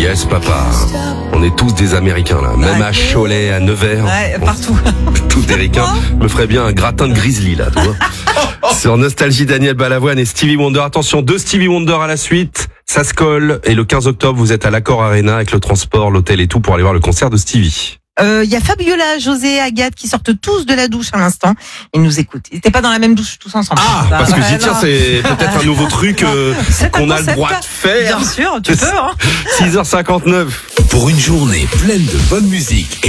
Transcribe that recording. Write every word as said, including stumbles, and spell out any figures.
Yes, papa. On est tous des Américains, là. Même à Cholet, à Nevers. Ouais, partout. Tous des ricains. Me ferait bien un gratin de grizzly, là, tu vois. Sur Nostalgie, Daniel Balavoine et Stevie Wonder. Attention, deux Stevie Wonder à la suite. Ça se colle. Et le quinze octobre, vous êtes à l'Accor Arena avec le transport, l'hôtel et tout pour aller voir le concert de Stevie. Il euh, y a Fabiola, José, Agathe qui sortent tous de la douche à l'instant. Ils nous écoutent. Ils n'étaient pas dans la même douche tous ensemble. Ah, parce que j'y tiens, c'est peut-être un nouveau truc euh, qu'on a le droit de faire. Bien sûr, tu peux. Hein. six heures cinquante-neuf. Pour une journée pleine de bonne musique